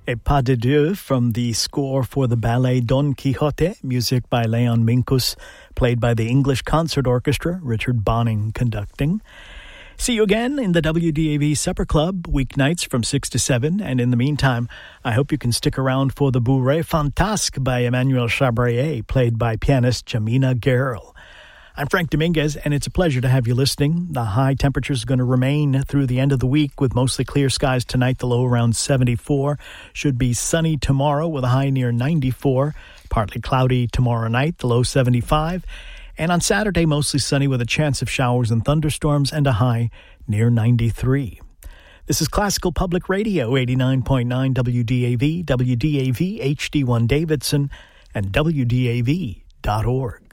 A Pas de Deux from the score for the ballet Don Quixote, music by Leon Minkus, played by the English Concert Orchestra, Richard Bonning conducting. See you again in the WDAV Supper Club, weeknights from 6 to 7. And in the meantime, I hope you can stick around for the Bourrée Fantasque by Emmanuel Chabrier, played by pianist Jamina Gerl. I'm Frank Dominguez, and it's a pleasure to have you listening. The high temperatures are going to remain through the end of the week with mostly clear skies tonight, the low around 74. Should be sunny tomorrow with a high near 94. Partly cloudy tomorrow night, the low 75. And on Saturday, mostly sunny with a chance of showers and thunderstorms and a high near 93. This is Classical Public Radio, 89.9 WDAV, WDAV HD1 Davidson, and WDAV.org.